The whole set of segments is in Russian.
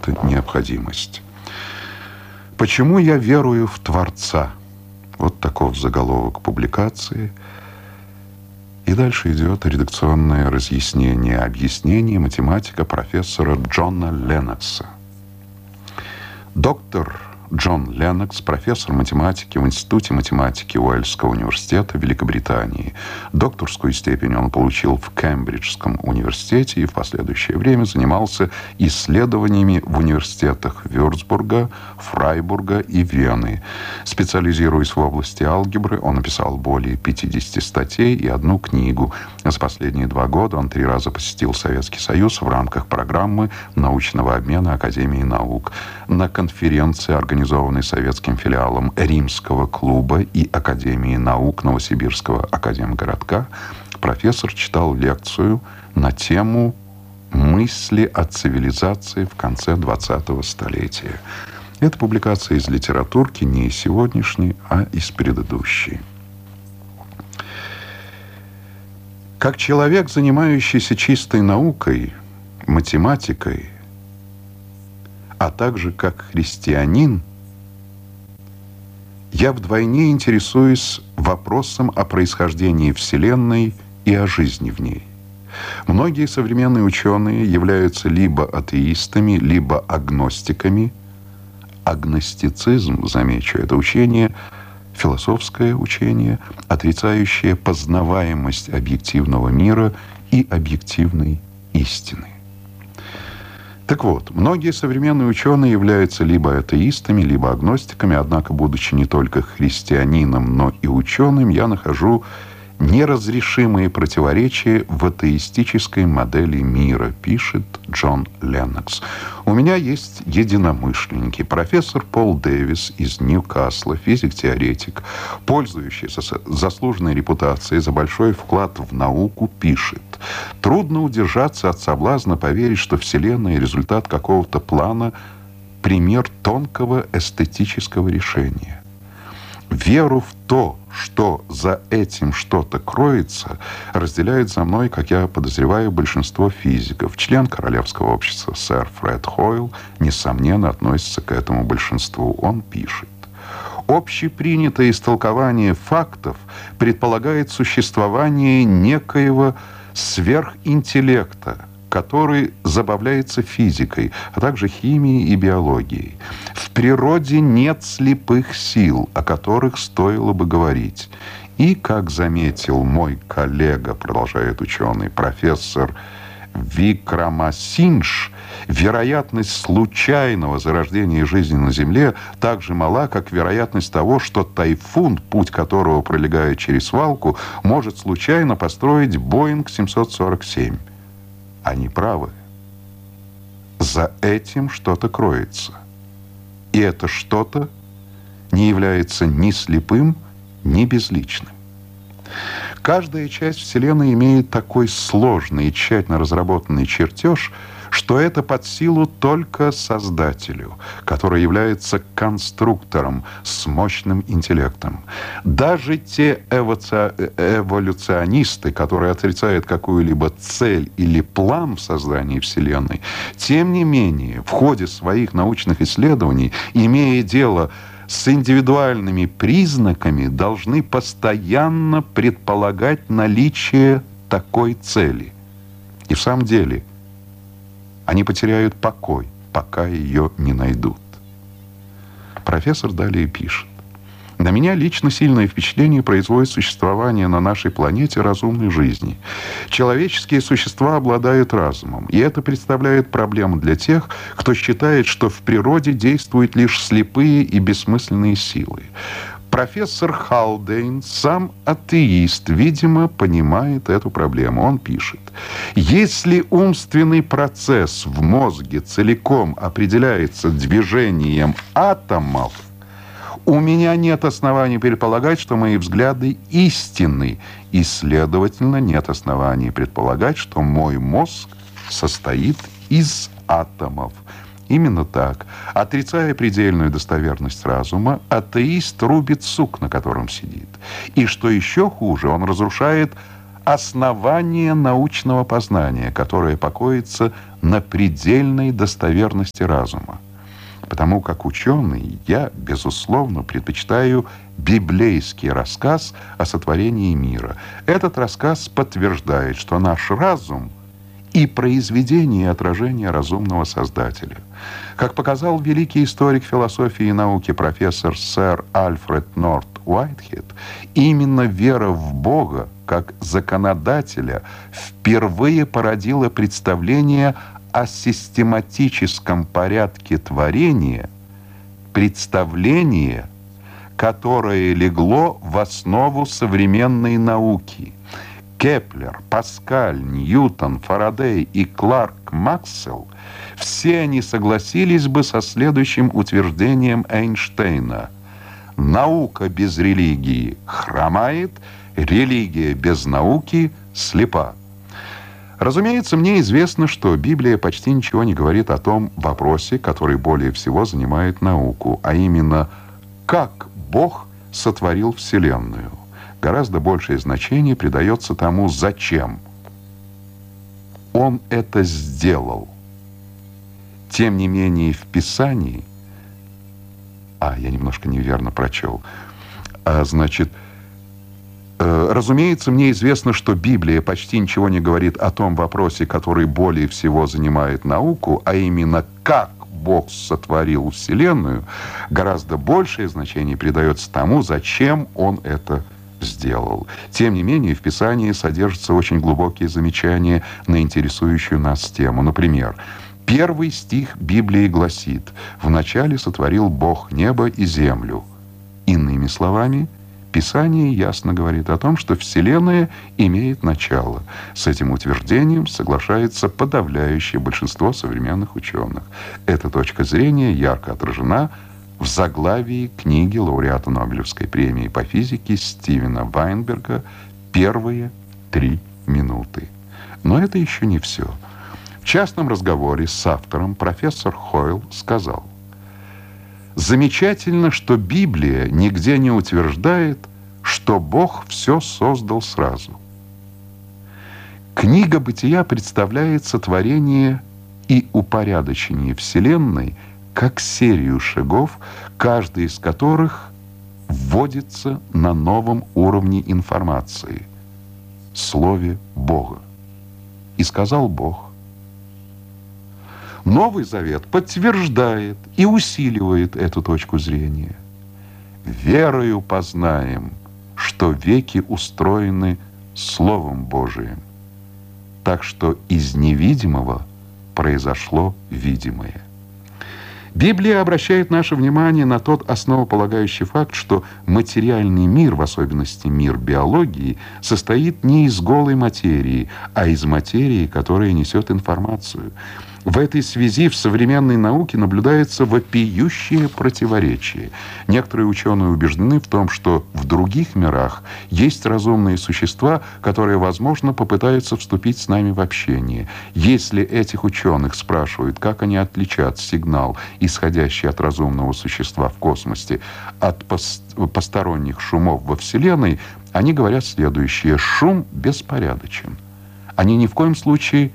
это необходимость. «Почему я верую в Творца?» Вот таков заголовок публикации. И дальше идет редакционное разъяснение, объяснение математика профессора Джона Леннокса. Доктор Джон Леннокс, профессор математики в Институте математики Уэльского университета Великобритании. Докторскую степень он получил в Кембриджском университете и в последующее время занимался исследованиями в университетах Вюрцбурга, Фрайбурга и Вены. Специализируясь в области алгебры, он написал более 50 статей и одну книгу. За последние 2 года он 3 раза посетил Советский Союз в рамках программы научного обмена Академии наук. На конференции, организованной советским филиалом Римского клуба и Академии наук Новосибирского академгородка, профессор читал лекцию на тему «Мысли о цивилизации в конце 20-го столетия». Это публикация из литературки не из сегодняшней, а из предыдущей. Как человек, занимающийся чистой наукой, математикой, а также как христианин, я вдвойне интересуюсь вопросом о происхождении Вселенной и о жизни в ней. Многие современные ученые являются либо атеистами, либо агностиками. Агностицизм, замечу, это учение, философское учение, отрицающее познаваемость объективного мира и объективной истины. Так вот, многие современные ученые являются либо атеистами, либо агностиками, однако, будучи не только христианином, но и ученым, я нахожу неразрешимые противоречия в атеистической модели мира, пишет Джон Леннокс. У меня есть единомышленники. Профессор Пол Дэвис из Ньюкасла, физик-теоретик, пользующийся заслуженной репутацией за большой вклад в науку, пишет: трудно удержаться от соблазна поверить, что Вселенная — результат какого-то плана, пример тонкого эстетического решения. Веру в то, что за этим что-то кроется, разделяет за мной, как я подозреваю, большинство физиков. Член Королевского общества сэр Фред Хойл, несомненно, относится к этому большинству. Он пишет: общепринятое истолкование фактов предполагает существование некоего сверхинтеллекта, который забавляется физикой, а также химией и биологией. В природе нет слепых сил, о которых стоило бы говорить. И, как заметил мой коллега, продолжает ученый, профессор Викрамасиндж, вероятность случайного зарождения жизни на Земле так же мала, как вероятность того, что тайфун, путь которого пролегает через свалку, может случайно построить Боинг 747. Они правы. За этим что-то кроется. И это что-то не является ни слепым, ни безличным. Каждая часть Вселенной имеет такой сложный и тщательно разработанный чертеж, что это под силу только Создателю, который является конструктором с мощным интеллектом. Даже те эволюционисты, которые отрицают какую-либо цель или план в создании Вселенной, тем не менее, в ходе своих научных исследований, имея дело с индивидуальными признаками, должны постоянно предполагать наличие такой цели. И в самом деле они потеряют покой, пока ее не найдут. Профессор далее пишет: на меня лично сильное впечатление производит существование на нашей планете разумной жизни. Человеческие существа обладают разумом, и это представляет проблему для тех, кто считает, что в природе действуют лишь слепые и бессмысленные силы. Профессор Халдейн, сам атеист, видимо, понимает эту проблему. Он пишет: если умственный процесс в мозге целиком определяется движением атомов, у меня нет оснований предполагать, что мои взгляды истинны, и, следовательно, нет оснований предполагать, что мой мозг состоит из атомов. Именно так, отрицая предельную достоверность разума, атеист рубит сук, на котором сидит. И что еще хуже, он разрушает основание научного познания, которое покоится на предельной достоверности разума. Потому как ученый, я, безусловно, предпочитаю библейский рассказ о сотворении мира. Этот рассказ подтверждает, что наш разум и произведение и отражение разумного Создателя. Как показал великий историк философии и науки профессор сэр Альфред Норт Уайтхед, именно вера в Бога как законодателя впервые породила представление о систематическом порядке творения, представление, которое легло в основу современной науки. Кеплер, Паскаль, Ньютон, Фарадей и Кларк Максвелл — все они согласились бы со следующим утверждением Эйнштейна: наука без религии хромает, религия без науки слепа. Разумеется, мне известно, что Библия почти ничего не говорит о том вопросе, который более всего занимает науку, а именно, как Бог сотворил Вселенную. Гораздо большее значение придается тому, зачем Он это сделал. Тем не менее, в Писании... я немножко неверно прочел. Разумеется, мне известно, что Библия почти ничего не говорит о том вопросе, который более всего занимает науку, а именно, как Бог сотворил Вселенную. Гораздо большее значение придается тому, зачем Он это сделал. Тем не менее, в Писании содержатся очень глубокие замечания на интересующую нас тему. Например, 1 стих Библии гласит: «Вначале сотворил Бог небо и землю». Иными словами, Писание ясно говорит о том, что Вселенная имеет начало. С этим утверждением соглашается подавляющее большинство современных ученых. Эта точка зрения ярко отражена в заглавии книги лауреата Нобелевской премии по физике Стивена Вайнберга «Первые 3 минуты». Но это еще не все. В частном разговоре с автором профессор Хойл сказал: «Замечательно, что Библия нигде не утверждает, что Бог все создал сразу. Книга Бытия представляет сотворение и упорядочение Вселенной как серию шагов, каждый из которых вводится на новом уровне информации — слове Бога. И сказал Бог». Новый Завет подтверждает и усиливает эту точку зрения. «Верою познаем, что веки устроены Словом Божиим, так что из невидимого произошло видимое». Библия обращает наше внимание на тот основополагающий факт, что материальный мир, в особенности мир биологии, состоит не из голой материи, а из материи, которая несет информацию. В этой связи в современной науке наблюдается вопиющее противоречие. Некоторые ученые убеждены в том, что в других мирах есть разумные существа, которые, возможно, попытаются вступить с нами в общение. Если этих ученых спрашивают, как они отличат сигнал, исходящий от разумного существа в космосе, от посторонних шумов во Вселенной, они говорят следующее: шум беспорядочен. Он ни в коем случае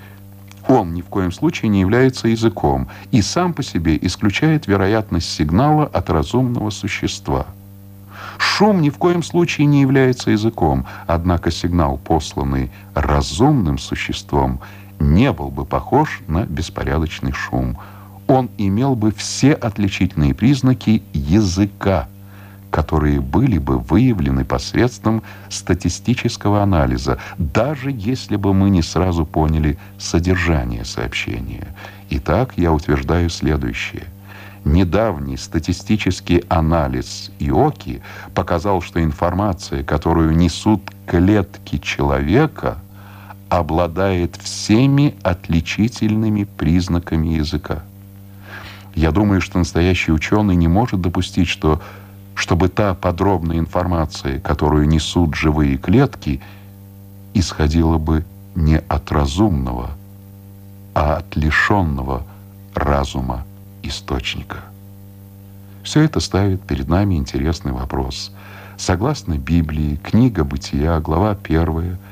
не является языком и сам по себе исключает вероятность сигнала от разумного существа. Шум ни в коем случае не является языком, однако сигнал, посланный разумным существом, не был бы похож на беспорядочный шум. Он имел бы все отличительные признаки языка, которые были бы выявлены посредством статистического анализа, даже если бы мы не сразу поняли содержание сообщения. Итак, я утверждаю следующее. Недавний статистический анализ ИОКИ показал, что информация, которую несут клетки человека, обладает всеми отличительными признаками языка. Я думаю, что настоящий ученый не может допустить, чтобы та подробная информация, которую несут живые клетки, исходила бы не от разумного, а от лишенного разума источника. Все это ставит перед нами интересный вопрос. Согласно Библии, книга Бытия, глава 1,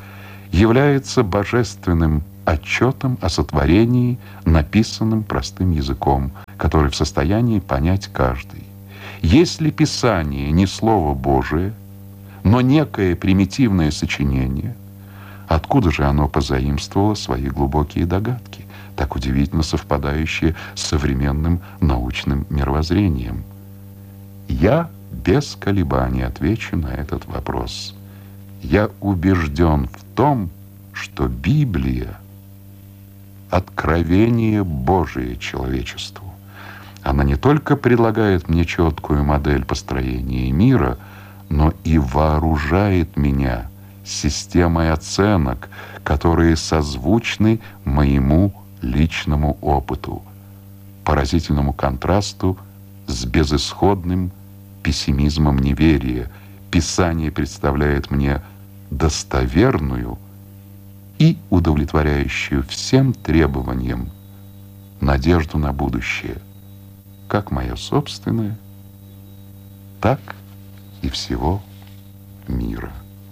является божественным отчетом о сотворении, написанным простым языком, который в состоянии понять каждый. Если Писание не Слово Божие, но некое примитивное сочинение, откуда же оно позаимствовало свои глубокие догадки, так удивительно совпадающие с современным научным мировоззрением? Я без колебаний отвечу на этот вопрос. Я убежден в том, что Библия — откровение Божие человечеству. Она не только предлагает мне четкую модель построения мира, но и вооружает меня системой оценок, которые созвучны моему личному опыту, поразительному контрасту с безысходным пессимизмом неверия. Писание представляет мне достоверную и удовлетворяющую всем требованиям надежду на будущее, как мое собственное, так и всего мира.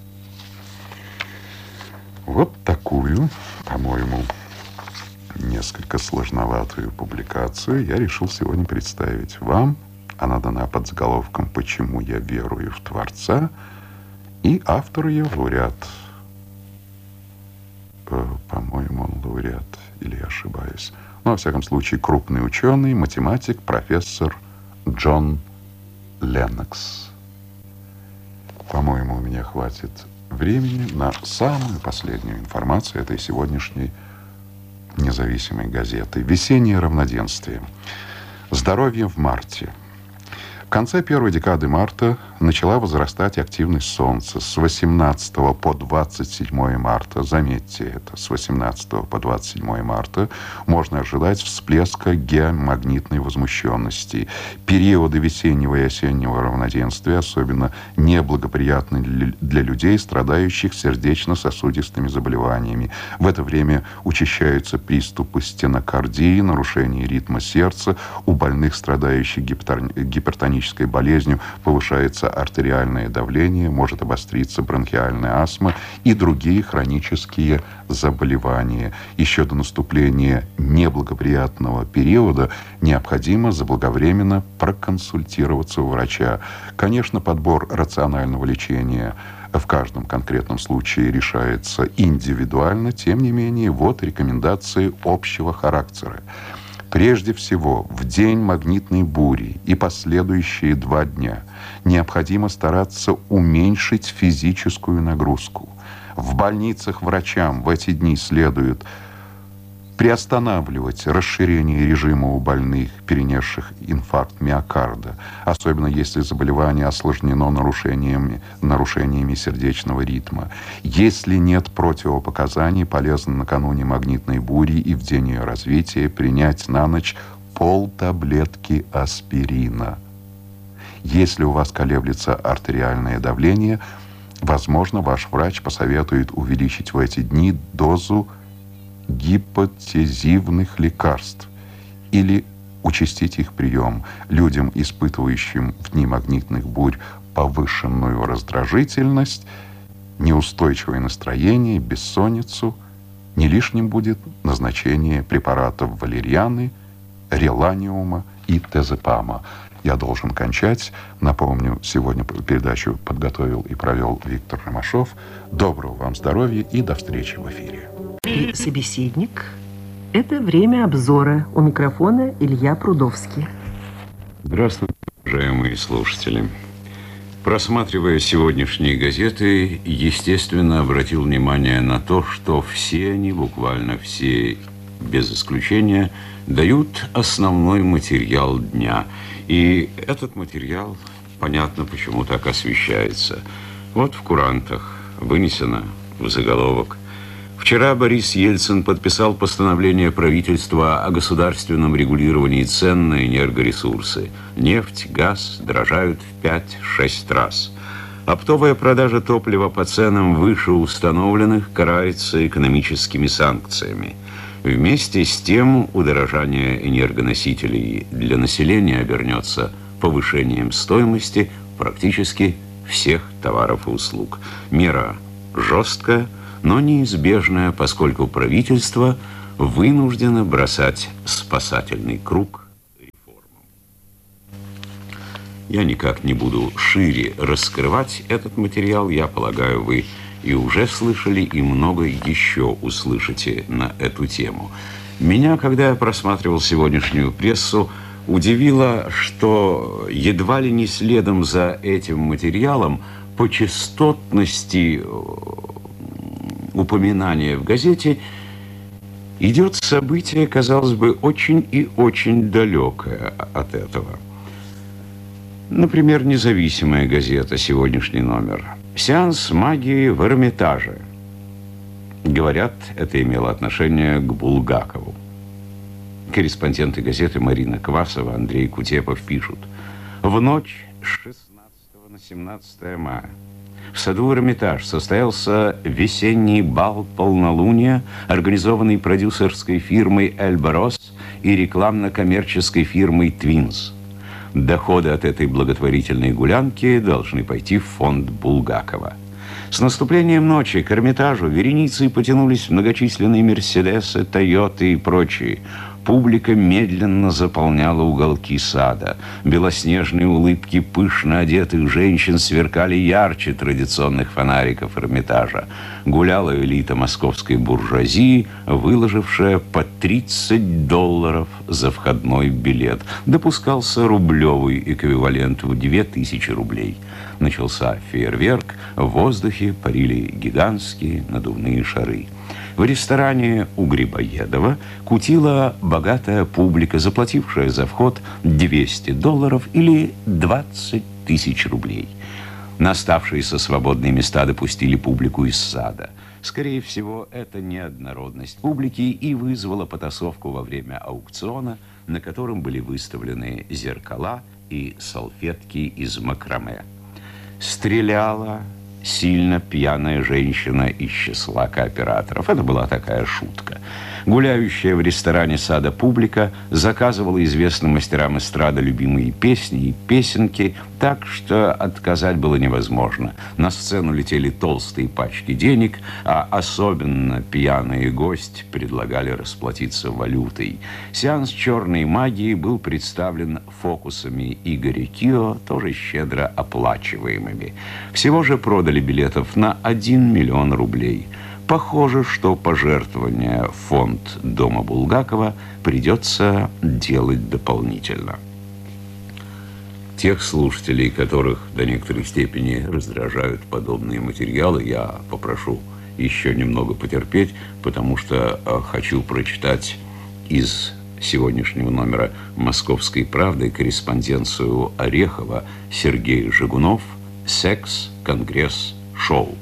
Вот такую, по-моему, несколько сложноватую публикацию я решил сегодня представить вам. Она дана под заголовком «Почему я верую в Творца», и автор ее лауреат. По-моему, он лауреат, или я ошибаюсь. Но, во всяком случае, крупный ученый, математик, профессор Джон Леннокс. По-моему, у меня хватит времени на самую последнюю информацию этой сегодняшней независимой газеты. Весеннее равноденствие. Здоровье в марте. В конце первой декады марта начала возрастать активность Солнца. С 18 по 27 марта, заметьте это, с 18 по 27 марта можно ожидать всплеска геомагнитной возмущенности. Периоды весеннего и осеннего равноденствия особенно неблагоприятны для людей, страдающих сердечно-сосудистыми заболеваниями. В это время учащаются приступы стенокардии, нарушение ритма сердца. У больных, страдающих гипертонической болезнью, повышается артериальное давление, может обостриться бронхиальная астма и другие хронические заболевания. Еще до наступления неблагоприятного периода необходимо заблаговременно проконсультироваться у врача. Конечно, подбор рационального лечения в каждом конкретном случае решается индивидуально, тем не менее, вот рекомендации общего характера. Прежде всего, в день магнитной бури и последующие 2 дня необходимо стараться уменьшить физическую нагрузку. В больницах врачам в эти дни следует приостанавливать расширение режима у больных, перенесших инфаркт миокарда, особенно если заболевание осложнено нарушениями сердечного ритма. Если нет противопоказаний, полезно накануне магнитной бури и в день ее развития принять на ночь полтаблетки аспирина. Если у вас колеблется артериальное давление, возможно, ваш врач посоветует увеличить в эти дни дозу гипотезивных лекарств или участить их прием. Людям, испытывающим в дни магнитных бурь повышенную раздражительность, неустойчивое настроение, бессонницу, не лишним будет назначение препаратов валерианы, реланиума и тезепама. Я должен кончать. Напомню, сегодня передачу подготовил и провел Виктор Ромашов. Доброго вам здоровья и до встречи в эфире. Собеседник. Это время обзора. У микрофона Илья Прудовский. Здравствуйте, уважаемые слушатели. Просматривая сегодняшние газеты, естественно, обратил внимание на то, что все они, буквально все, без исключения, дают основной материал дня. И этот материал, понятно, почему так освещается. Вот в курантах вынесено в заголовок: вчера Борис Ельцин подписал постановление правительства о государственном регулировании цен на энергоресурсы. Нефть, газ дорожают в 5-6 раз. Оптовая продажа топлива по ценам выше установленных карается экономическими санкциями. Вместе с тем удорожание энергоносителей для населения обернется повышением стоимости практически всех товаров и услуг. Мера жесткая, но неизбежная, поскольку правительство вынуждено бросать спасательный круг реформам. Я никак не буду шире раскрывать этот материал. Я полагаю, вы и уже слышали, и много еще услышите на эту тему. Меня, когда я просматривал сегодняшнюю прессу, удивило, что едва ли не следом за этим материалом по частотности упоминания в газете идет событие, казалось бы, очень и очень далекое от этого. Например, независимая газета, сегодняшний номер. «Сеанс магии в Эрмитаже». Говорят, это имело отношение к Булгакову. Корреспонденты газеты Марина Квасова, Андрей Кутепов пишут: в ночь с 16 на 17 мая в саду Эрмитаж состоялся весенний бал полнолуния, организованный продюсерской фирмой «Эльбарос» и рекламно-коммерческой фирмой «Твинс». Доходы от этой благотворительной гулянки должны пойти в фонд Булгакова. С наступлением ночи к Эрмитажу вереницей потянулись многочисленные «Мерседесы», «Тойоты» и прочие. Публика медленно заполняла уголки сада. Белоснежные улыбки пышно одетых женщин сверкали ярче традиционных фонариков Эрмитажа. Гуляла элита московской буржуазии, выложившая по $30 за входной билет. Допускался рублевый эквивалент в 2000 рублей. Начался фейерверк, в воздухе парили гигантские надувные шары. В ресторане у Грибоедова кутила богатая публика, заплатившая за вход $200 или 20 тысяч рублей. На оставшиеся свободные места допустили публику из сада. Скорее всего, это неоднородность публики и вызвала потасовку во время аукциона, на котором были выставлены зеркала и салфетки из макраме. Стреляла сильно пьяная женщина из числа кооператоров. Это была такая шутка. Гуляющая в ресторане сада публика заказывала известным мастерам эстрады любимые песни и песенки, так что отказать было невозможно. На сцену летели толстые пачки денег, а особенно пьяные гости предлагали расплатиться валютой. Сеанс черной магии был представлен фокусами Игоря Кио, тоже щедро оплачиваемыми. Всего же продали билетов на 1 миллион рублей. Похоже, что пожертвования в фонд дома Булгакова придется делать дополнительно. Тех слушателей, которых до некоторой степени раздражают подобные материалы, я попрошу еще немного потерпеть, потому что хочу прочитать из сегодняшнего номера «Московской правды» корреспонденцию Орехова Сергей Жигунов «Секс, конгресс, шоу».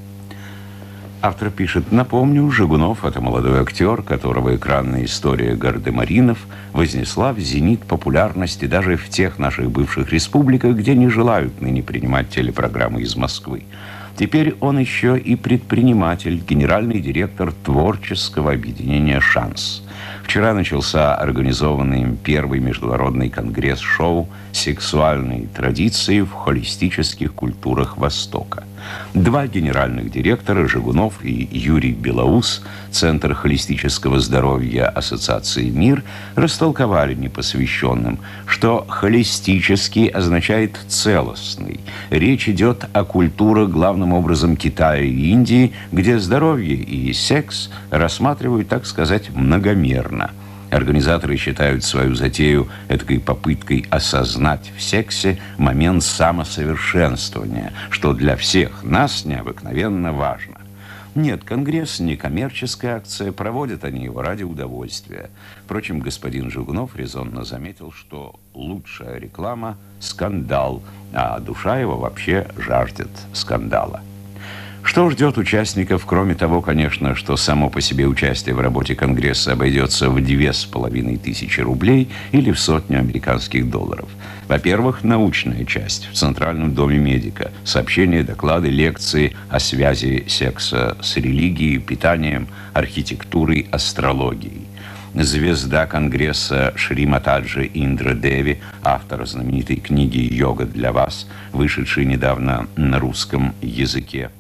Автор пишет: напомню, Жигунов – это молодой актер, которого экранная история «Гардемаринов» вознесла в зенит популярности даже в тех наших бывших республиках, где не желают ныне принимать телепрограммы из Москвы. Теперь он еще и предприниматель, генеральный директор творческого объединения «Шанс». Вчера начался организованный им первый международный конгресс шоу «Сексуальные традиции в холистических культурах Востока». Два генеральных директора, Жигунов и Юрий Белоус, Центр холистического здоровья Ассоциации «Мир», растолковали непосвященным, что холистический означает целостный. Речь идет о культурах, главным образом, Китая и Индии, где здоровье и секс рассматривают, так сказать, многомерно. Организаторы считают свою затею этакой попыткой осознать в сексе момент самосовершенствования, что для всех нас необыкновенно важно. Нет, конгресс не коммерческая акция, проводят они его ради удовольствия. Впрочем, господин Жигунов резонно заметил, что лучшая реклама – скандал, а душа его вообще жаждет скандала. Что ждет участников, кроме того, конечно, что само по себе участие в работе Конгресса обойдется в 2500 рублей или в 100 американских долларов? Во-первых, научная часть в Центральном доме медика, сообщения, доклады, лекции о связи секса с религией, питанием, архитектурой, астрологией. Звезда Конгресса Шриматаджи Индра Деви, автор знаменитой книги «Йога для вас», вышедшей недавно на русском языке.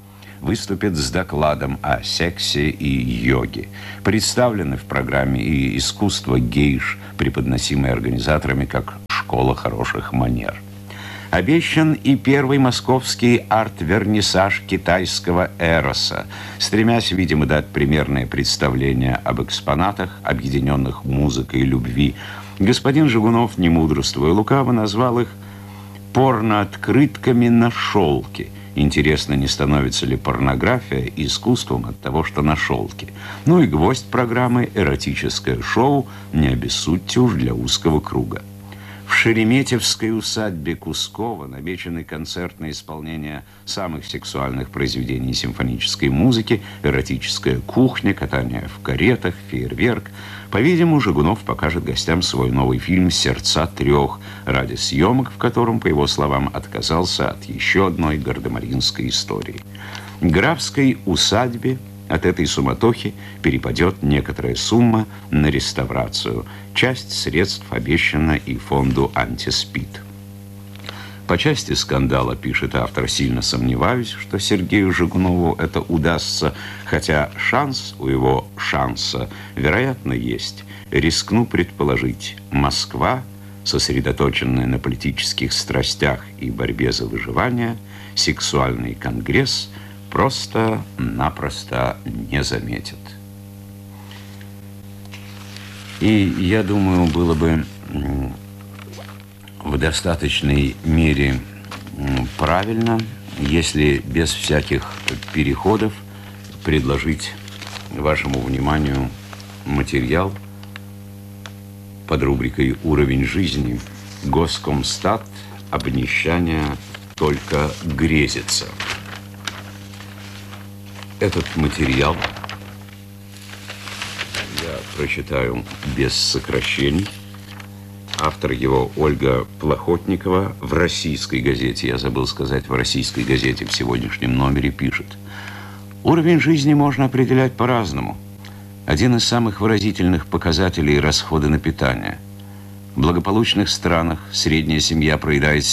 выступит с докладом о сексе и йоге. Представлены в программе и искусство гейш, преподносимое организаторами как «Школа хороших манер». Обещан и первый московский арт-вернисаж китайского эроса, стремясь, видимо, дать примерное представление об экспонатах, объединенных музыкой и любви. Господин Жигунов, не мудрствуя лукаво, назвал их порнооткрытками на шелке. Интересно, не становится ли порнография искусством от того, что на шелке? Ну и гвоздь программы – эротическое шоу, не обессудьте уж для узкого круга. В Шереметьевской усадьбе Кускова намечены концертное исполнение самых сексуальных произведений симфонической музыки, эротическая кухня, катание в каретах, фейерверк. По-видимому, Жигунов покажет гостям свой новый фильм «Сердца трех», ради съемок в котором, по его словам, отказался от еще одной гардемаринской истории. Графской усадьбе от этой суматохи перепадет некоторая сумма на реставрацию. Часть средств обещана и фонду «Антиспид». По части скандала, пишет автор, сильно сомневаюсь, что Сергею Жигунову это удастся, хотя шанс у его шанса, вероятно, есть. Рискну предположить, Москва, сосредоточенная на политических страстях и борьбе за выживание, сексуальный конгресс просто-напросто не заметит. И я думаю, было бы в достаточной мере правильно, если без всяких переходов предложить вашему вниманию материал под рубрикой «Уровень жизни». Госкомстат, обнищание только грезится. Этот материал я прочитаю без сокращений. Автор его Ольга Плохотникова в «Российской газете», я забыл сказать, в «Российской газете» в сегодняшнем номере пишет: уровень жизни можно определять по-разному. Один из самых выразительных показателей – расходы на питание. В благополучных странах средняя семья проедает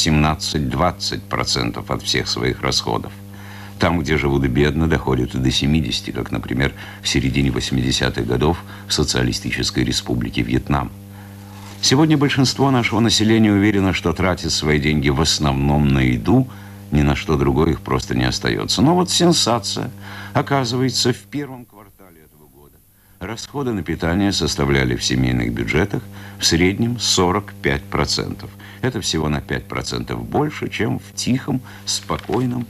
17-20% от всех своих расходов. Там, где живут бедно, доходит до 70%, как, например, в середине 80-х годов в Социалистической Республике Вьетнам. Сегодня большинство нашего населения уверено, что тратит свои деньги в основном на еду, ни на что другое их просто не остается. Но вот сенсация. Оказывается, в первом квартале этого года расходы на питание составляли в семейных бюджетах в среднем 45%. Это всего на 5% больше, чем в тихом, спокойном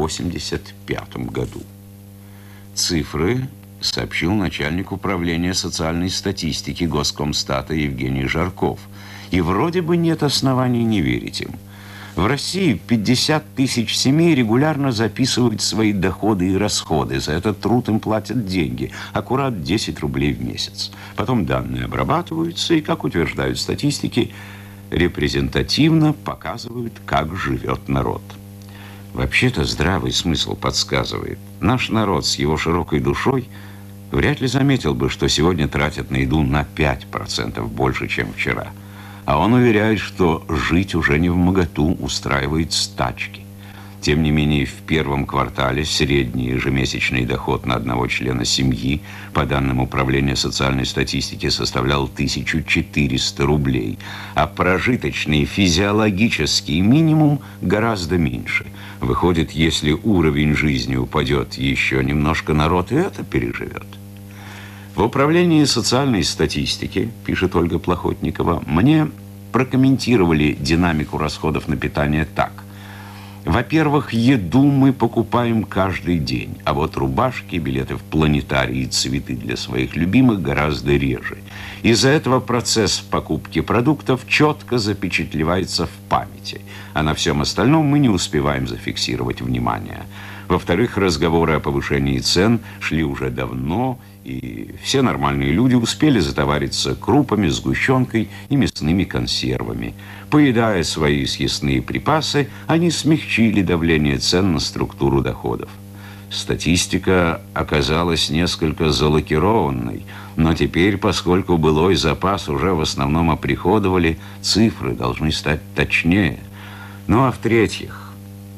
85-м году. Цифры сообщил начальник управления социальной статистики Госкомстата Евгений Жарков. И вроде бы нет оснований не верить им. В России 50 тысяч семей регулярно записывают свои доходы и расходы. За этот труд им платят деньги. Аккурат 10 рублей в месяц. Потом данные обрабатываются и, как утверждают статистики, репрезентативно показывают, как живет народ. Вообще-то здравый смысл подсказывает. Наш народ с его широкой душой вряд ли заметил бы, что сегодня тратят на еду на 5% больше, чем вчера. А он уверяет, что жить уже не вмоготу, устраивает стачки. Тем не менее, в первом квартале средний ежемесячный доход на одного члена семьи, по данным Управления социальной статистики, составлял 1400 рублей, а прожиточный физиологический минимум гораздо меньше. Выходит, если уровень жизни упадет еще немножко, народ и это переживет. В Управлении социальной статистики, пишет Ольга Плохотникова, мне прокомментировали динамику расходов на питание так. Во-первых, еду мы покупаем каждый день, а вот рубашки, билеты в планетарий и цветы для своих любимых гораздо реже. Из-за этого процесс покупки продуктов четко запечатлевается в памяти, а на всем остальном мы не успеваем зафиксировать внимание. Во-вторых, разговоры о повышении цен шли уже давно, и все нормальные люди успели затовариться крупами, сгущенкой и мясными консервами. Поедая свои съестные припасы, они смягчили давление цен на структуру доходов. Статистика оказалась несколько залакированной, но теперь, поскольку былой запас уже в основном оприходовали, цифры должны стать точнее. Ну а в-третьих,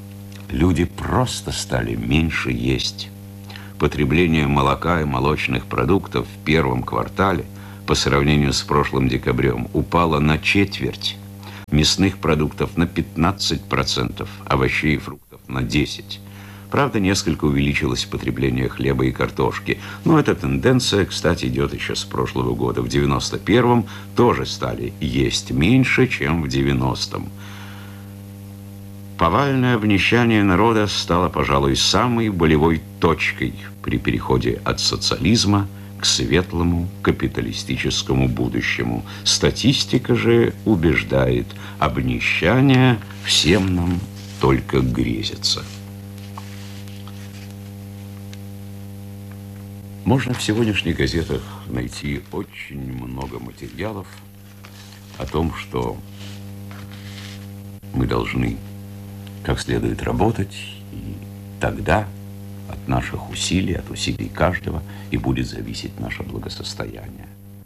Люди просто стали меньше есть. Потребление молока и молочных продуктов в первом квартале по сравнению с прошлым декабрем упало на четверть, мясных продуктов на 15%, овощей и фруктов на 10%. Правда, несколько увеличилось потребление хлеба и картошки. Но эта тенденция, кстати, идет еще с прошлого года. В 91-м тоже стали есть меньше, чем в 90-м. Повальное обнищание народа стало, пожалуй, самой болевой точкой при переходе от социализма к светлому капиталистическому будущему. Статистика же убеждает, обнищание всем нам только грезится. Можно в сегодняшних газетах найти очень много материалов о том, что мы должны как следует работать, и тогда от наших усилий, от усилий каждого и будет зависеть наше благосостояние.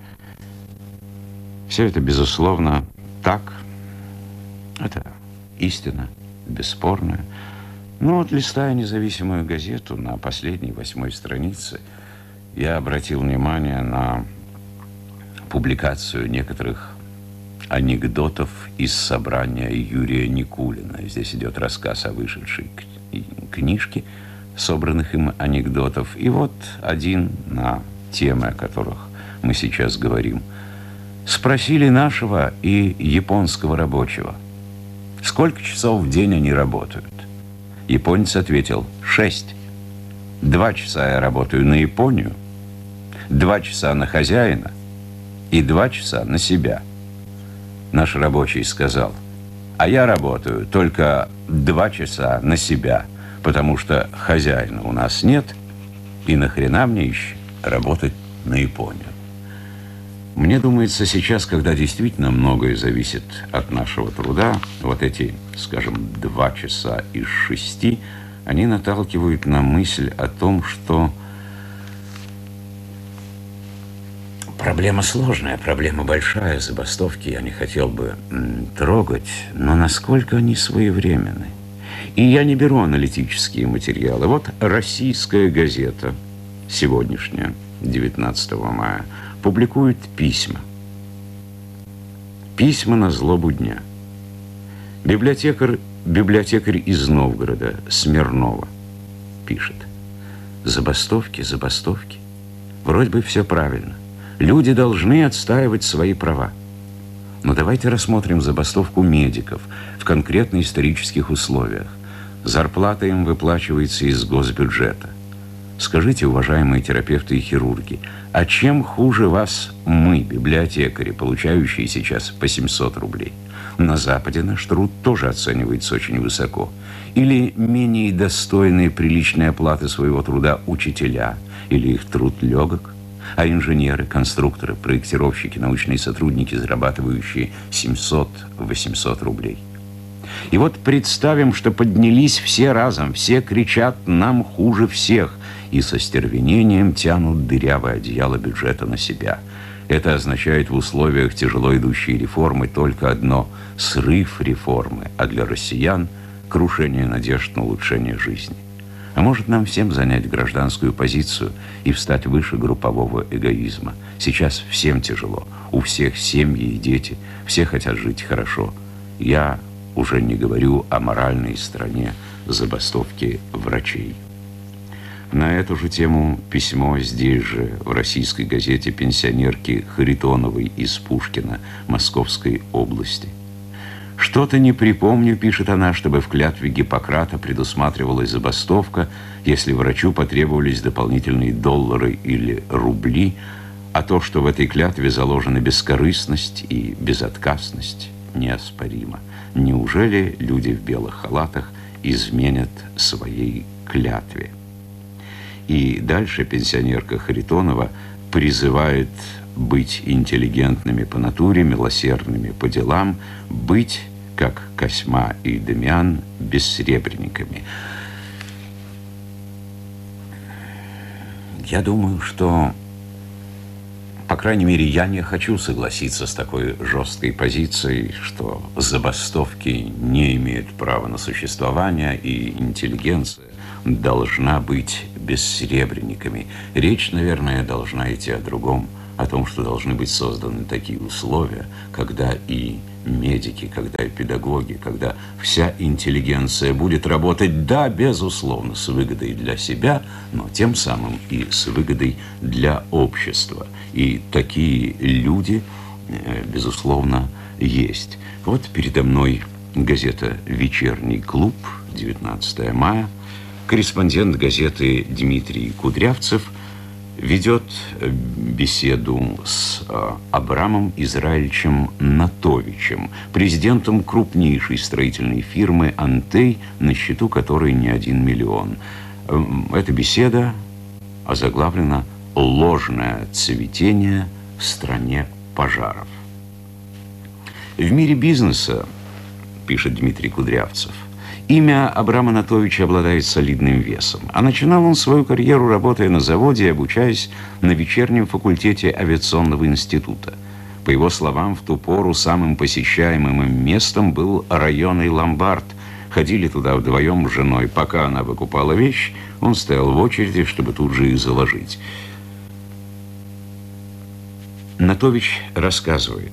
Все это, безусловно, так. Это истина, бесспорная. Но вот, листая независимую газету, на последней 8-й странице я обратил внимание на публикацию некоторых анекдотов из собрания Юрия Никулина. Здесь идет рассказ о вышедшей книжке, собранных им анекдотов. И вот один на темы, о которых мы сейчас говорим. Спросили нашего и японского рабочего, сколько часов в день они работают. Японец ответил: 6. 2 часа я работаю на Японию, 2 часа на хозяина и 2 часа на себя. Наш рабочий сказал: а я работаю только 2 часа на себя, потому что хозяина у нас нет, и нахрена мне еще работать на Японию. Мне думается, сейчас, когда действительно многое зависит от нашего труда, вот эти, скажем, 2 часа из 6, они наталкивают на мысль о том, что проблема сложная, проблема большая, забастовки я не хотел бы трогать, но насколько они своевременны. И я не беру аналитические материалы. Вот российская газета, сегодняшняя, 19 мая, публикует письма. Письма на злобу дня. Библиотекарь из Новгорода, Смирнова, пишет: забастовки, забастовки. Вроде бы все правильно. Люди должны отстаивать свои права. Но давайте рассмотрим забастовку медиков в конкретно исторических условиях. Зарплата им выплачивается из госбюджета. Скажите, уважаемые терапевты и хирурги, а чем хуже вас мы, библиотекари, получающие сейчас по 700 рублей? На Западе наш труд тоже оценивается очень высоко. Или менее достойные приличной оплаты своего труда учителя, или их труд легок? А инженеры, конструкторы, проектировщики, научные сотрудники, зарабатывающие 700-800 рублей. И вот представим, что поднялись все разом, все кричат: нам хуже всех, и со стервенением тянут дырявое одеяло бюджета на себя. Это означает в условиях тяжело идущей реформы только одно – срыв реформы, а для россиян – крушение надежд на улучшение жизни. А может, нам всем занять гражданскую позицию и встать выше группового эгоизма? Сейчас всем тяжело, у всех семьи и дети, все хотят жить хорошо. Я уже не говорю о моральной стороне забастовки врачей. На эту же тему письмо здесь же, в российской газете пенсионерки Харитоновой из Пушкина, Московской области. «Что-то не припомню, — пишет она, — чтобы в клятве Гиппократа предусматривалась забастовка, если врачу потребовались дополнительные доллары или рубли, а то, что в этой клятве заложена бескорыстность и безотказность, неоспоримо. Неужели люди в белых халатах изменят своей клятве?» И дальше пенсионерка Харитонова призывает быть интеллигентными по натуре, милосердными по делам, быть, как Косьма и Дамиан, бессребренниками. Я думаю, что По крайней мере, я не хочу согласиться с такой жесткой позицией, что забастовки не имеют права на существование, и интеллигенция должна быть бессеребренниками. Речь, наверное, должна идти о другом, о том, что должны быть созданы такие условия, когда и медики, когда и педагоги, когда вся интеллигенция будет работать, да, безусловно, с выгодой для себя, но тем самым и с выгодой для общества. И такие люди, безусловно, есть. Вот передо мной газета «Вечерний клуб», 19 мая. Корреспондент газеты Дмитрий Кудрявцев ведет беседу с Абрамом Израильевичем Натовичем, президентом крупнейшей строительной фирмы «Антей», на счету которой не 1 миллион. Эта беседа озаглавлена «Ложное цветение в стране пожаров». В мире бизнеса, пишет Дмитрий Кудрявцев, имя Абрама Натовича обладает солидным весом. А начинал он свою карьеру, работая на заводе и обучаясь на вечернем факультете авиационного института. По его словам, в ту пору самым посещаемым местом был районный ломбард. Ходили туда вдвоем с женой. Пока она выкупала вещь, он стоял в очереди, чтобы тут же их заложить. Натович рассказывает: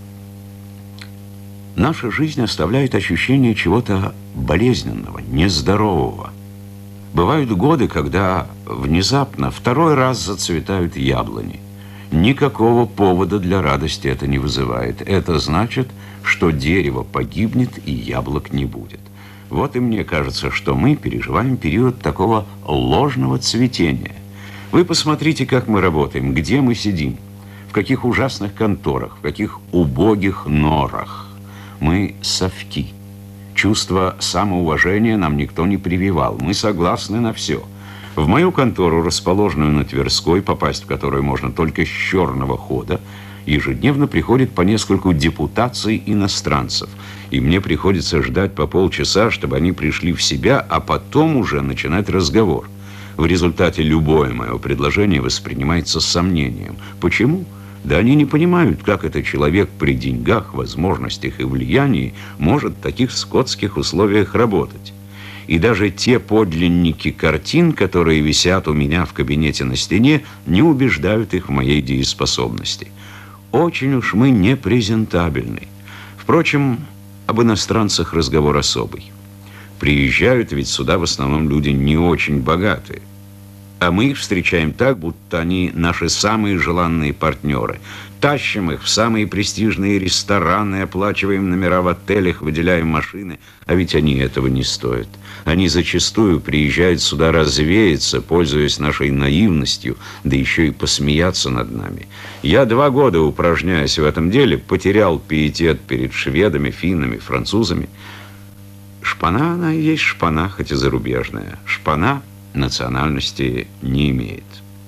наша жизнь оставляет ощущение чего-то болезненного, нездорового. Бывают годы, когда внезапно второй раз зацветают яблони. Никакого повода для радости это не вызывает. Это значит, что дерево погибнет и яблок не будет. Вот и мне кажется, что мы переживаем период такого ложного цветения. Вы посмотрите, как мы работаем, где мы сидим, в каких ужасных конторах, в каких убогих норах. Мы совки. Чувство самоуважения нам никто не прививал. Мы согласны на все. В мою контору, расположенную на Тверской, попасть в которую можно только с черного хода, ежедневно приходит по нескольку депутаций иностранцев. И мне приходится ждать по полчаса, чтобы они пришли в себя, а потом уже начинать разговор. В результате любое мое предложение воспринимается с сомнением. Почему? Да они не понимают, как этот человек при деньгах, возможностях и влиянии может в таких скотских условиях работать. И даже те подлинники картин, которые висят у меня в кабинете на стене, не убеждают их в моей дееспособности. Очень уж мы непрезентабельны. Впрочем, об иностранцах разговор особый. Приезжают ведь сюда в основном люди не очень богатые. А мы их встречаем так, будто они наши самые желанные партнеры. Тащим их в самые престижные рестораны, оплачиваем номера в отелях, выделяем машины. А ведь они этого не стоят. Они зачастую приезжают сюда развеяться, пользуясь нашей наивностью, да еще и посмеяться над нами. Я 2 года, упражняясь в этом деле, потерял пиетет перед шведами, финнами, французами. Шпана, она и есть шпана, хоть и зарубежная. Шпана национальности не имеет.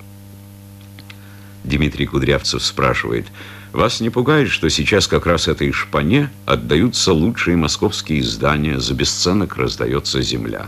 Дмитрий Кудрявцев спрашивает: вас не пугает, что сейчас как раз этой шпане отдаются лучшие московские издания, за бесценок раздается земля?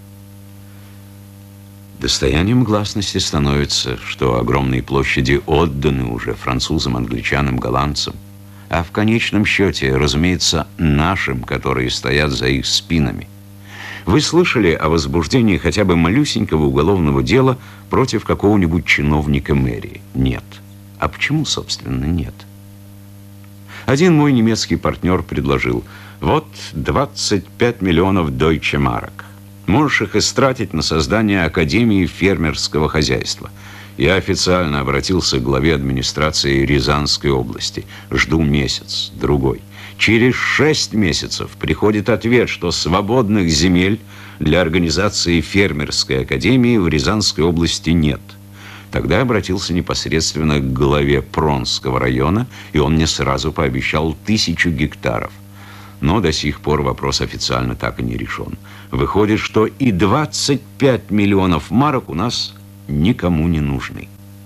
Достоянием гласности становится, что огромные площади отданы уже французам, англичанам, голландцам, а в конечном счете, разумеется, нашим, которые стоят за их спинами. Вы слышали о возбуждении хотя бы малюсенького уголовного дела против какого-нибудь чиновника мэрии? Нет. А почему, собственно, нет? Один мой немецкий партнер предложил: вот 25 миллионов Deutsche Mark. Можешь их истратить на создание Академии фермерского хозяйства. Я официально обратился к главе администрации Рязанской области. Жду месяц, другой. Через 6 месяцев приходит ответ, что свободных земель для организации фермерской академии в Рязанской области нет. Тогда я обратился непосредственно к главе Пронского района, и он мне сразу пообещал 1000 гектаров. Но до сих пор вопрос официально так и не решен. Выходит, что и 25 миллионов марок у нас никому не нужны.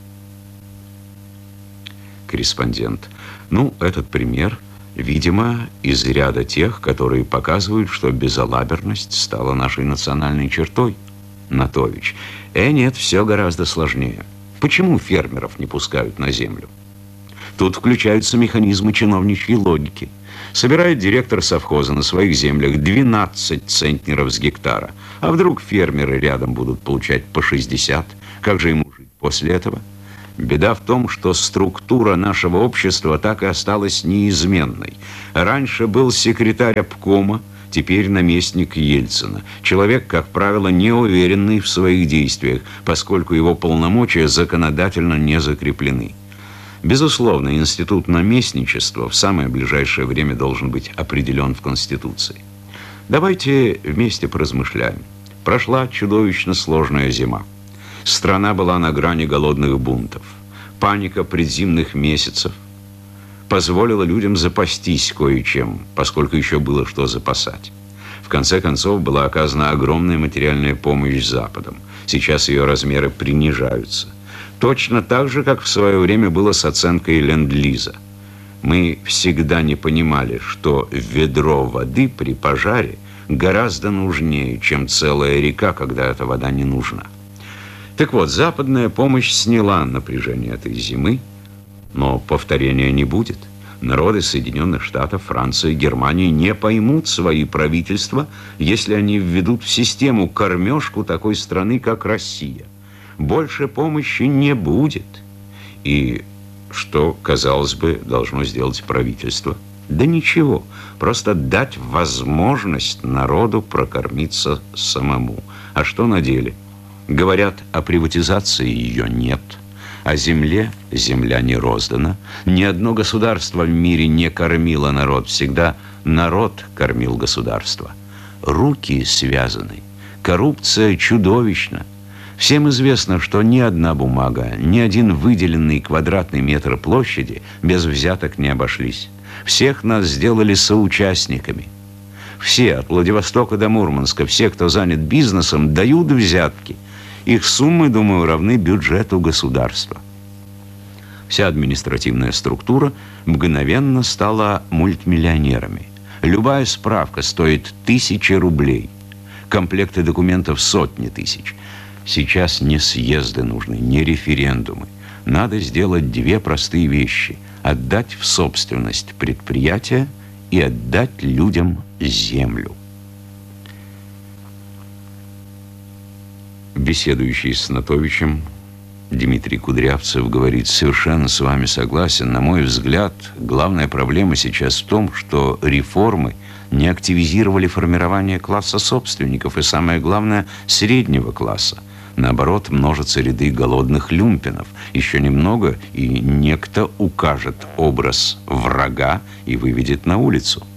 Корреспондент: ну, этот пример, видимо, из ряда тех, которые показывают, что безалаберность стала нашей национальной чертой. Натович: нет, все гораздо сложнее. Почему фермеров не пускают на землю? Тут включаются механизмы чиновничьей логики. Собирает директор совхоза на своих землях 12 центнеров с гектара. А вдруг фермеры рядом будут получать по 60? Как же ему жить после этого? Беда в том, что структура нашего общества так и осталась неизменной. Раньше был секретарь обкома, теперь наместник Ельцина. Человек, как правило, неуверенный в своих действиях, поскольку его полномочия законодательно не закреплены. Безусловно, институт наместничества в самое ближайшее время должен быть определен в Конституции. Давайте вместе поразмышляем. Прошла чудовищно сложная зима. Страна была на грани голодных бунтов. Паника предзимных месяцев позволила людям запастись кое-чем, поскольку еще было что запасать. В конце концов, была оказана огромная материальная помощь Западом. Сейчас ее размеры принижаются. Точно так же, как в свое время было с оценкой ленд-лиза. Мы всегда не понимали, что ведро воды при пожаре гораздо нужнее, чем целая река, когда эта вода не нужна. Так вот, западная помощь сняла напряжение этой зимы, но повторения не будет. Народы Соединенных Штатов, Франции, Германии не поймут свои правительства, если они введут в систему кормежку такой страны, как Россия. Больше помощи не будет. И что, казалось бы, должно сделать правительство? Да ничего, просто дать возможность народу прокормиться самому. А что на деле? Говорят, о приватизации ее нет. О земле земля не роздана. Ни одно государство в мире не кормило народ. Всегда народ кормил государство. Руки связаны. Коррупция чудовищна. Всем известно, что ни одна бумага, ни один выделенный квадратный метр площади без взяток не обошлись. Всех нас сделали соучастниками. Все, от Владивостока до Мурманска, все, кто занят бизнесом, дают взятки. Их суммы, думаю, равны бюджету государства. Вся административная структура мгновенно стала мультимиллионерами. Любая справка стоит 1000 рублей. Комплекты документов сотни тысяч. Сейчас не съезды нужны, не референдумы. Надо сделать две простые вещи. Отдать в собственность предприятия и отдать людям землю. Беседующий с Нотовичем Дмитрий Кудрявцев говорит: совершенно с вами согласен. На мой взгляд, главная проблема сейчас в том, что реформы не активизировали формирование класса собственников и, самое главное, среднего класса. Наоборот, множатся ряды голодных люмпинов. Еще немного, и некто укажет образ врага и выведет на улицу.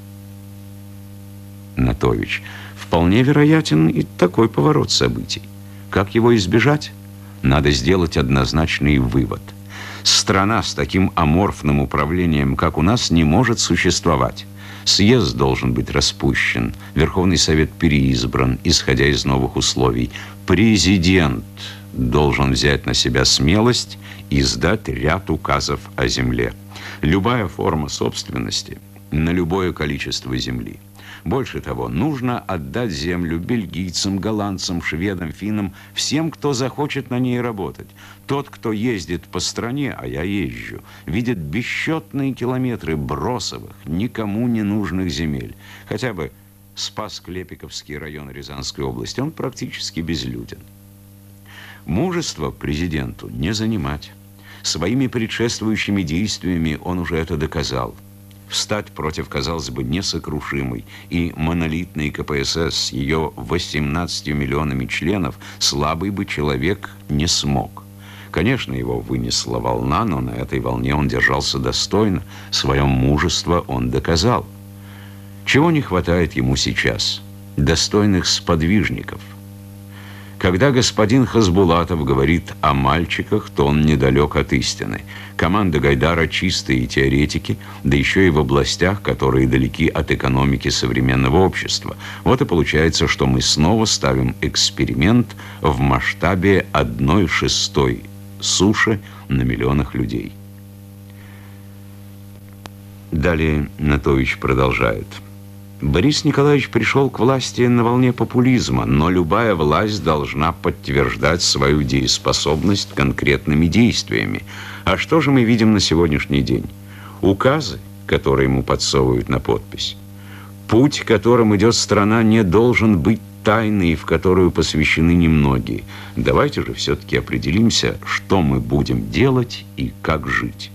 Нотович: вполне вероятен и такой поворот событий. Как его избежать? Надо сделать однозначный вывод. Страна с таким аморфным управлением, как у нас, не может существовать. Съезд должен быть распущен, Верховный Совет переизбран, исходя из новых условий. Президент должен взять на себя смелость и издать ряд указов о земле. Любая форма собственности на любое количество земли. Больше того, нужно отдать землю бельгийцам, голландцам, шведам, финнам, всем, кто захочет на ней работать. Тот, кто ездит по стране, а я езжу, видит бесчетные километры бросовых, никому не нужных земель. Хотя бы Спас-Клепиковский район Рязанской области, он практически безлюден. Мужество президенту не занимать. Своими предшествующими действиями он уже это доказал. Встать против, казалось бы, несокрушимой и монолитной КПСС с ее 18 миллионами членов слабый бы человек не смог. Конечно, его вынесла волна, но на этой волне он держался достойно. Свое мужество он доказал. Чего не хватает ему сейчас? Достойных сподвижников. Когда господин Хасбулатов говорит о мальчиках, то он недалек от истины. Команда Гайдара чистые теоретики, да еще и в областях, которые далеки от экономики современного общества. Вот и получается, что мы снова ставим эксперимент в масштабе 1/6 суши на миллионах людей. Далее Нотович продолжает. Борис Николаевич пришел к власти на волне популизма, но любая власть должна подтверждать свою дееспособность конкретными действиями. А что же мы видим на сегодняшний день? Указы, которые ему подсовывают на подпись. Путь, которым идет страна, не должен быть тайной, в которую посвящены немногие. Давайте же все-таки определимся, что мы будем делать и как жить.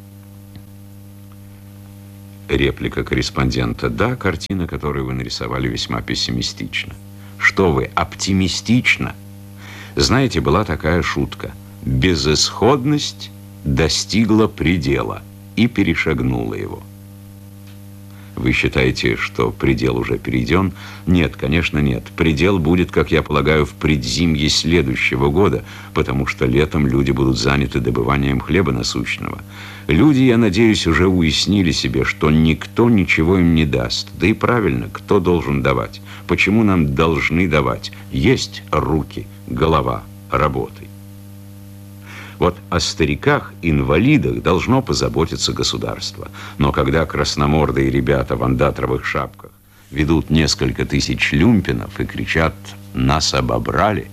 Реплика корреспондента. Да, картина, которую вы нарисовали, весьма пессимистична. Что вы, оптимистично? Знаете, была такая шутка. Безысходность достигла предела и перешагнула его. Вы считаете, что предел уже перейден? Нет, конечно, нет. Предел будет, как я полагаю, в предзимье следующего года, потому что летом люди будут заняты добыванием хлеба насущного. Люди, я надеюсь, уже уяснили себе, что никто ничего им не даст. Да и правильно, кто должен давать? Почему нам должны давать? Есть руки, голова, работай. Вот о стариках, инвалидах должно позаботиться государство. Но когда красномордые ребята в андатровых шапках ведут несколько тысяч люмпинов и кричат «нас обобрали»,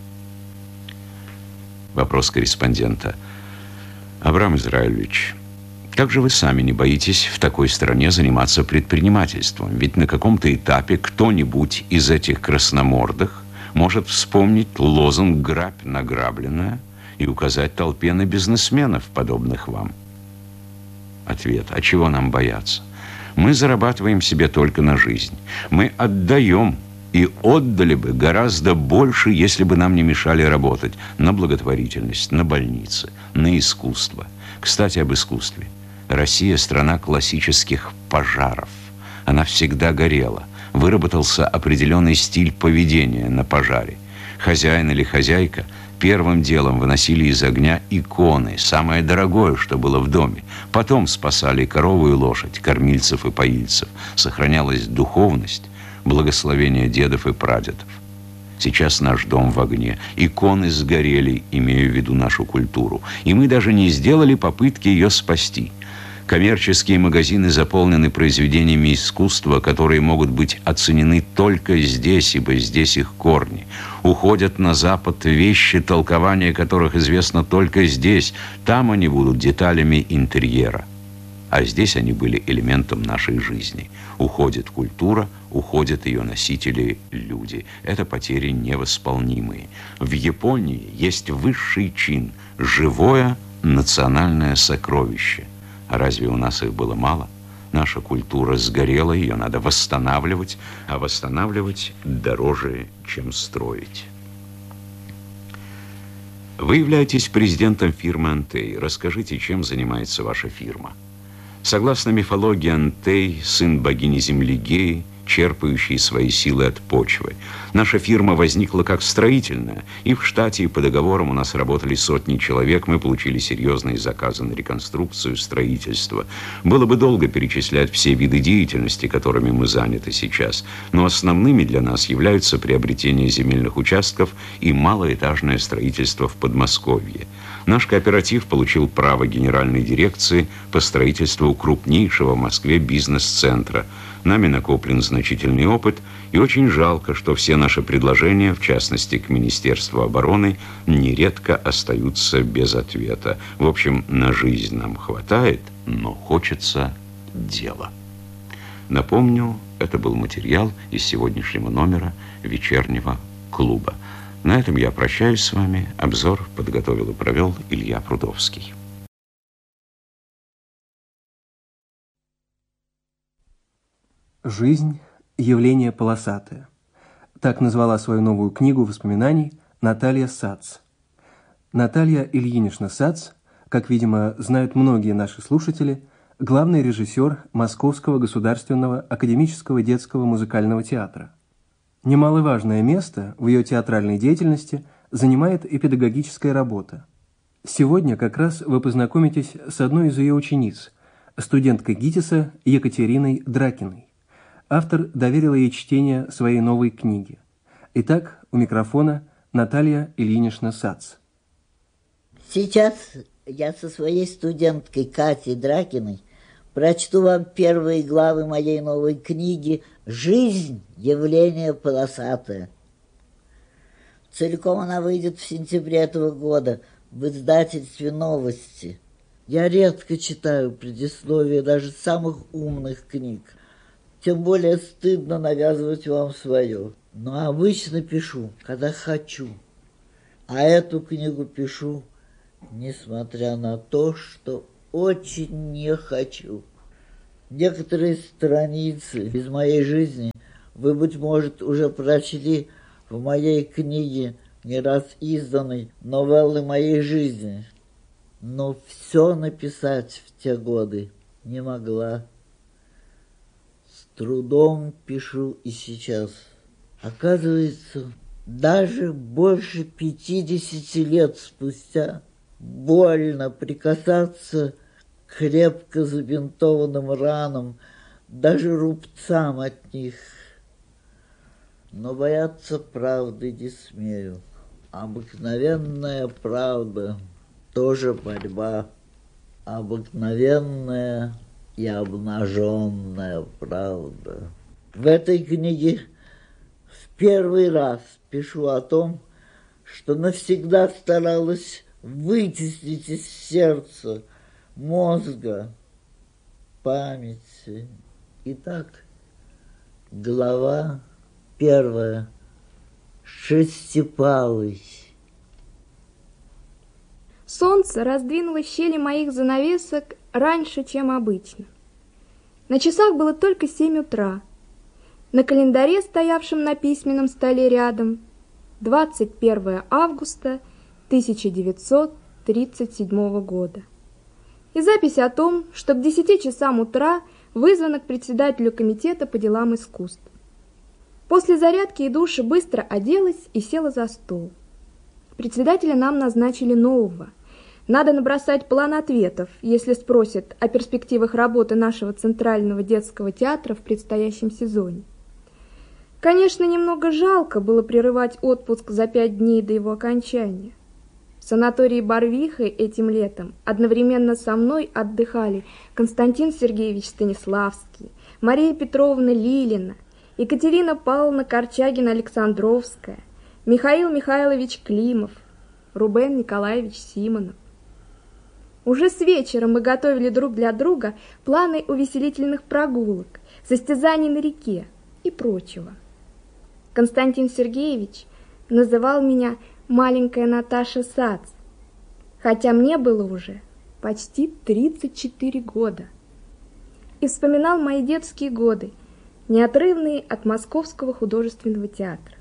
вопрос корреспондента. Абрам Израилевич, как же вы сами не боитесь в такой стране заниматься предпринимательством? Ведь на каком-то этапе кто-нибудь из этих красномордых может вспомнить лозунг «грабь награбленное» и указать толпе на бизнесменов, подобных вам. Ответ. А чего нам бояться? Мы зарабатываем себе только на жизнь. Мы отдаем и отдали бы гораздо больше, если бы нам не мешали работать на благотворительность, на больницы, на искусство. Кстати, об искусстве. Россия – страна классических пожаров. Она всегда горела. Выработался определенный стиль поведения на пожаре. Хозяин или хозяйка первым делом выносили из огня иконы, самое дорогое, что было в доме. Потом спасали корову и лошадь, кормильцев и поильцев. Сохранялась духовность, благословение дедов и прадедов. Сейчас наш дом в огне. Иконы сгорели, имею в виду нашу культуру. И мы даже не сделали попытки ее спасти. Коммерческие магазины заполнены произведениями искусства, которые могут быть оценены только здесь, ибо здесь их корни. Уходят на Запад вещи, толкование которых известно только здесь. Там они будут деталями интерьера. А здесь они были элементом нашей жизни. Уходит культура, уходят ее носители люди. Это потери невосполнимые. В Японии есть высший чин – живое национальное сокровище. А разве у нас их было мало? Наша культура сгорела, ее надо восстанавливать, а восстанавливать дороже, чем строить. Вы являетесь президентом фирмы «Антей». Расскажите, чем занимается ваша фирма? Согласно мифологии, Антей – сын богини Земли Геи, черпающий свои силы от почвы. Наша фирма возникла как строительная, и в штате, и по договорам у нас работали сотни человек, мы получили серьезные заказы на реконструкцию, строительство. Было бы долго перечислять все виды деятельности, которыми мы заняты сейчас, но основными для нас являются приобретение земельных участков и малоэтажное строительство в Подмосковье. Наш кооператив получил право генеральной дирекции по строительству крупнейшего в Москве бизнес-центра. Нами накоплен значительный опыт, и очень жалко, что все наши предложения, в частности, к Министерству обороны, нередко остаются без ответа. В общем, на жизнь нам хватает, но хочется дела. Напомню, это был материал из сегодняшнего номера «Вечернего клуба». На этом я прощаюсь с вами. Обзор подготовил и провел Илья Прудовский. Жизнь – явление полосатое. Так назвала свою новую книгу воспоминаний Наталья Сац. Наталья Ильинична Сац, как, видимо, знают многие наши слушатели, главный режиссер Московского государственного академического детского музыкального театра. Немаловажное место в ее театральной деятельности занимает и педагогическая работа. Сегодня как раз вы познакомитесь с одной из ее учениц, студенткой ГИТИСа Екатериной Дракиной. Автор доверила ей чтение своей новой книги. Итак, у микрофона Наталья Ильинична Сац. Сейчас я со своей студенткой Катей Дракиной Прочту вам первые главы моей новой книги «Жизнь. Явление полосатое». Целиком она выйдет в сентябре этого года в издательстве «Новости». Я редко читаю предисловия даже самых умных книг. Тем более стыдно навязывать вам свое. Но обычно пишу, когда хочу. А эту книгу пишу, несмотря на то, что очень не хочу. Некоторые страницы из моей жизни вы, быть может, уже прочли в моей книге, не раз изданной «Новеллы моей жизни». Но все написать в те годы не могла. С трудом пишу и сейчас. Оказывается, даже больше 50 лет спустя больно прикасаться к крепко забинтованным ранам, даже рубцам от них. Но бояться правды не смею. Обыкновенная правда тоже борьба. Обыкновенная и обнаженная правда. В этой книге в первый раз пишу о том, что навсегда старалась вытеснить из сердца, мозга, памяти. Итак, глава 1. Шестипалый. Солнце раздвинуло щели моих занавесок раньше, чем обычно. На часах было только 7 утра. На календаре, стоявшем на письменном столе рядом, 21 августа 1937 года. И запись о том, что к 10 часам утра вызвано к председателю комитета по делам искусств. После зарядки и душа быстро оделась и села за стол. Председателя нам назначили нового. Надо набросать план ответов, если спросят о перспективах работы нашего Центрального детского театра в предстоящем сезоне. Конечно, немного жалко было прерывать отпуск за 5 дней до его окончания. В санатории Барвихи этим летом одновременно со мной отдыхали Константин Сергеевич Станиславский, Мария Петровна Лилина, Екатерина Павловна Корчагина-Александровская, Михаил Михайлович Климов, Рубен Николаевич Симонов. Уже с вечера мы готовили друг для друга планы увеселительных прогулок, состязаний на реке и прочего. Константин Сергеевич называл меня «маленькая Наташа Сац», хотя мне было уже почти 34 года. И вспоминал мои детские годы, неотрывные от Московского художественного театра.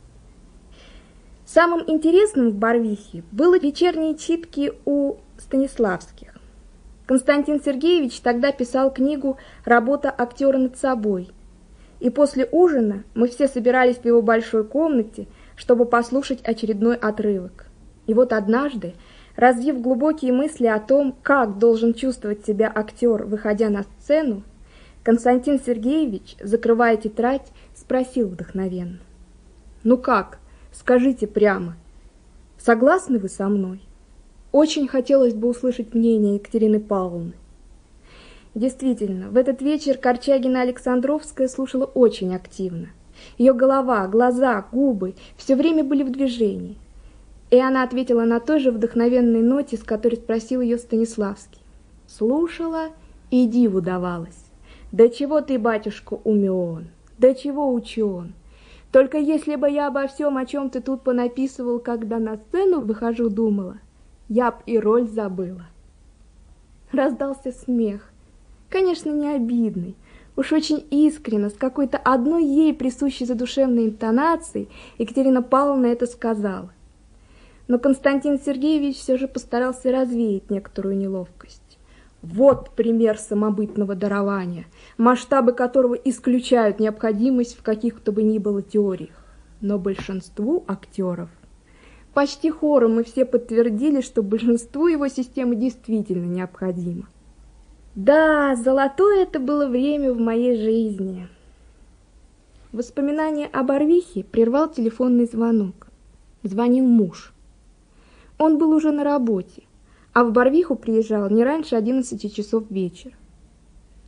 Самым интересным в Барвихе было вечерние читки у Станиславских. Константин Сергеевич тогда писал книгу «Работа актера над собой». И после ужина мы все собирались в его большой комнате, чтобы послушать очередной отрывок. И вот однажды, развив глубокие мысли о том, как должен чувствовать себя актер, выходя на сцену, Константин Сергеевич, закрывая тетрадь, спросил вдохновенно: «Ну как, скажите прямо, согласны вы со мной?» Очень хотелось бы услышать мнение Екатерины Павловны. Действительно, в этот вечер Корчагина-Александровская слушала очень активно. Ее голова, глаза, губы все время были в движении. И она ответила на той же вдохновенной ноте, с которой спросил ее Станиславский. Слушала и диву давалась. «Да чего ты, батюшка, умен? Да чего учен? Только если бы я обо всем, о чем ты тут понаписывал, когда на сцену выхожу, думала, я б и роль забыла». Раздался смех. Конечно, не обидный, уж очень искренно, с какой-то одной ей присущей задушевной интонацией Екатерина Павловна это сказала. Но Константин Сергеевич все же постарался развеять некоторую неловкость. Вот пример самобытного дарования, масштабы которого исключают необходимость в каких-то бы ни было теориях. Но большинству актеров, почти хором мы все подтвердили, что большинству его системы действительно необходима. Да, золотое это было время в моей жизни. Воспоминание о Барвихе прервал телефонный звонок. Звонил муж. Он был уже на работе, а в Барвиху приезжал не раньше 11 часов вечера.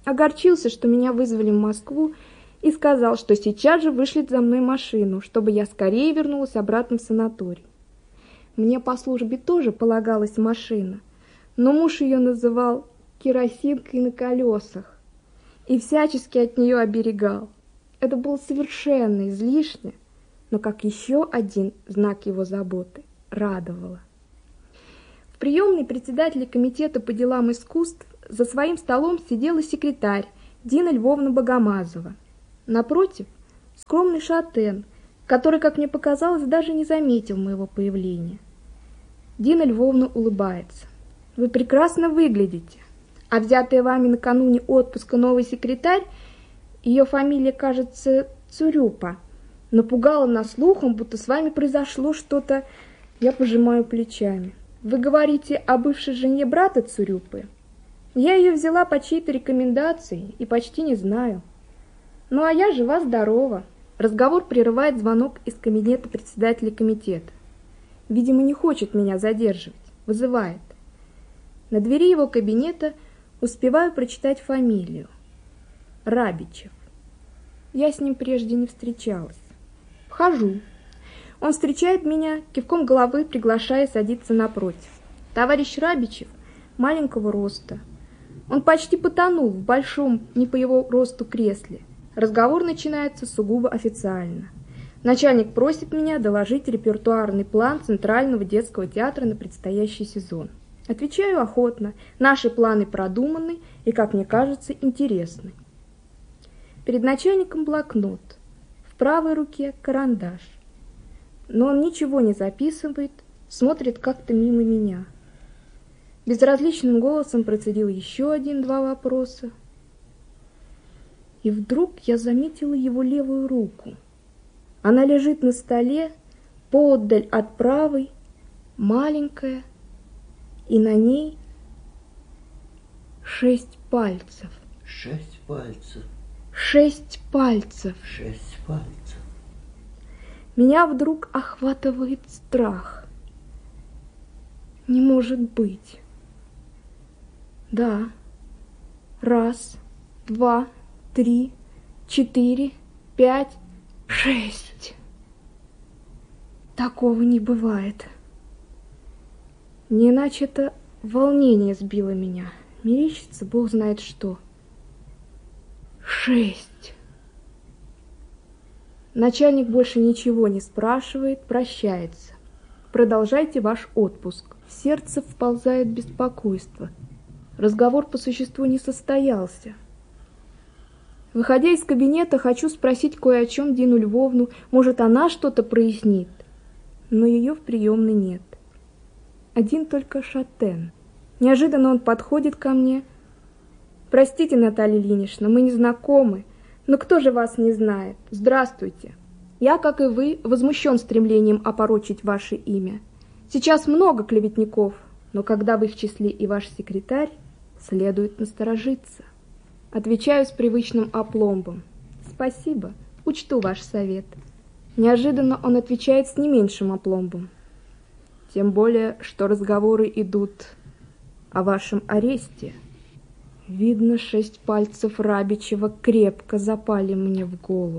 огорчился, что меня вызвали в Москву, и сказал, что сейчас же вышлет за мной машину, чтобы я скорее вернулась обратно в санаторий. Мне по службе тоже полагалась машина, но муж ее называл керосинкой на колесах и всячески от нее оберегал. Это было совершенно излишне, но как еще один знак его заботы радовало. В приемной председателя комитета по делам искусств за своим столом сидела секретарь Дина Львовна Богомазова. Напротив, скромный Шатен, который, как мне показалось, даже не заметил моего появления. Дина Львовна улыбается. Вы прекрасно выглядите. А взятая вами накануне отпуска новый секретарь, ее фамилия, кажется, Цурюпа, напугала нас слухом, будто с вами произошло что-то. Я пожимаю плечами. Вы говорите о бывшей жене брата Цурюпы? Я ее взяла по чьей-то рекомендации и почти не знаю. Ну, а я жива-здорова. Разговор прерывает звонок из кабинета председателя комитета. Видимо, не хочет меня задерживать. Вызывает. На двери его кабинета успеваю прочитать фамилию. Рабичев. Я с ним прежде не встречалась. Вхожу. Он встречает меня, кивком головы приглашая садиться напротив. Товарищ Рабичев маленького роста. Он почти потонул в большом, не по его росту, кресле. Разговор начинается сугубо официально. Начальник просит меня доложить репертуарный план Центрального детского театра на предстоящий сезон. Отвечаю охотно. Наши планы продуманы и, как мне кажется, интересны. Перед начальником блокнот. В правой руке карандаш. Но он ничего не записывает, смотрит как-то мимо меня. Безразличным голосом процедил еще один-два вопроса. И вдруг я заметила его левую руку. Она лежит на столе, поотдаль от правой, маленькая, и на ней 6 пальцев. 6 пальцев. 6 пальцев. 6 пальцев. Меня вдруг охватывает страх. Не может быть. Да. 1, 2, 3, 4, 5, 6. Такого не бывает. Не иначе это волнение сбило меня. Мерещится Бог знает что. 6. Начальник больше ничего не спрашивает, прощается. Продолжайте ваш отпуск. В сердце вползает беспокойство. Разговор по существу не состоялся. Выходя из кабинета, хочу спросить кое о чем Дину Львовну. Может, она что-то прояснит. Но ее в приемной нет. Один только Шатен. Неожиданно он подходит ко мне. Простите, Наталья Ильинична, мы не знакомы. Но кто же вас не знает? Здравствуйте. Я, как и вы, возмущен стремлением опорочить ваше имя. Сейчас много клеветников, но когда в их числе и ваш секретарь, следует насторожиться. Отвечаю с привычным опломбом. Спасибо, учту ваш совет. Неожиданно он отвечает с не меньшим опломбом. Тем более, что разговоры идут о вашем аресте. Видно, 6 пальцев Рабичева крепко запали мне в голову.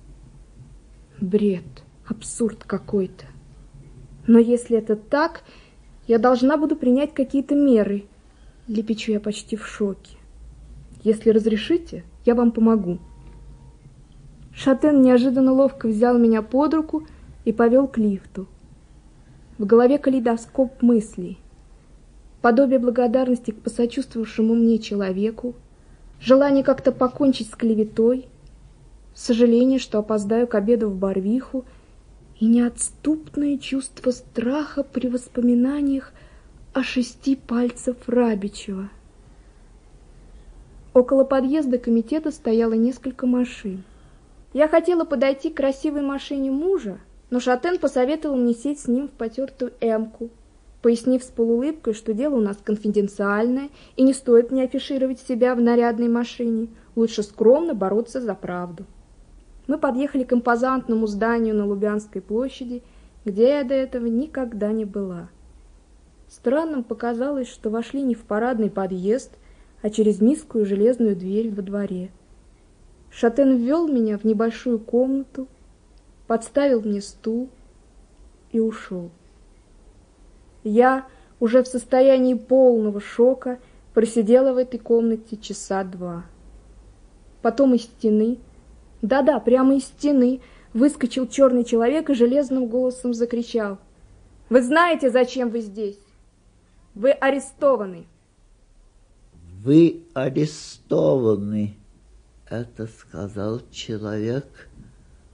Бред, абсурд какой-то. Но если это так, я должна буду принять какие-то меры. Лепечу я почти в шоке. Если разрешите, я вам помогу. Шатен неожиданно ловко взял меня под руку и повел к лифту. В голове калейдоскоп мыслей. Подобие благодарности к посочувствовавшему мне человеку, желание как-то покончить с клеветой, сожаление, что опоздаю к обеду в Барвиху, и неотступное чувство страха при воспоминаниях о 6 пальцев Рабичева. Около подъезда комитета стояло несколько машин. Я хотела подойти к красивой машине мужа, но Шатен посоветовал мне сесть с ним в потертую эмку, пояснив с полуулыбкой, что дело у нас конфиденциальное и не стоит мне афишировать себя в нарядной машине, лучше скромно бороться за правду. Мы подъехали к импозантному зданию на Лубянской площади, где я до этого никогда не была. Странным показалось, что вошли не в парадный подъезд, а через низкую железную дверь во дворе. Шатен ввел меня в небольшую комнату, подставил мне стул и ушел. Я, уже в состоянии полного шока, просидела в этой комнате часа 2. Потом из стены, да-да, прямо из стены, выскочил черный человек и железным голосом закричал: «Вы знаете, зачем вы здесь? Вы арестованы!» «Вы арестованы!» Это сказал человек